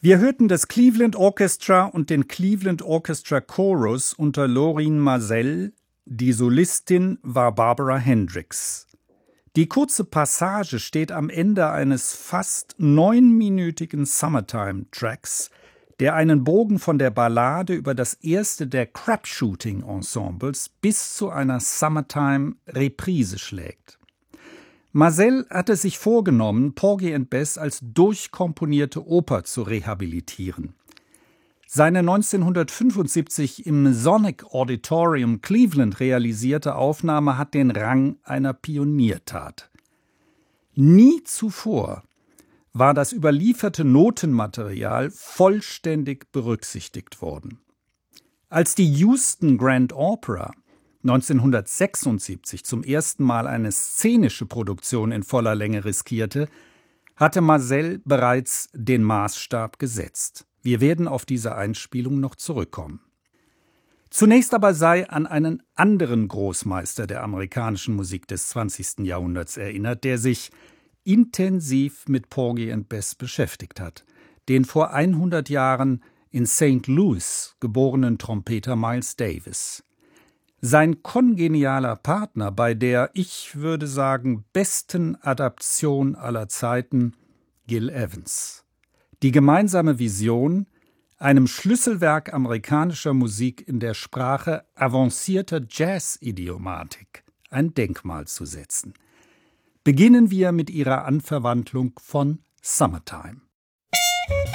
Wir hörten das Cleveland Orchestra und den Cleveland Orchestra Chorus unter Lorin Maazel. Die Solistin war Barbara Hendricks. Die kurze Passage steht am Ende eines fast 9-minütigen Summertime-Tracks, der einen Bogen von der Ballade über das erste der Crapshooting-Ensembles bis zu einer Summertime-Reprise schlägt. Maazel hatte sich vorgenommen, Porgy and Bess als durchkomponierte Oper zu rehabilitieren. Seine 1975 im Sonic Auditorium Cleveland realisierte Aufnahme hat den Rang einer Pioniertat. Nie zuvor war das überlieferte Notenmaterial vollständig berücksichtigt worden. Als die Houston Grand Opera 1976 zum ersten Mal eine szenische Produktion in voller Länge riskierte, hatte Maazel bereits den Maßstab gesetzt. Wir werden auf diese Einspielung noch zurückkommen. Zunächst aber sei an einen anderen Großmeister der amerikanischen Musik des 20. Jahrhunderts erinnert, der sich intensiv mit Porgy and Bess beschäftigt hat, den vor 100 Jahren in St. Louis geborenen Trompeter Miles Davis. Sein kongenialer Partner bei der, ich würde sagen, besten Adaption aller Zeiten, Gil Evans. Die gemeinsame Vision, einem Schlüsselwerk amerikanischer Musik in der Sprache avancierter Jazz-Idiomatik ein Denkmal zu setzen. Beginnen wir mit ihrer Anverwandlung von Summertime.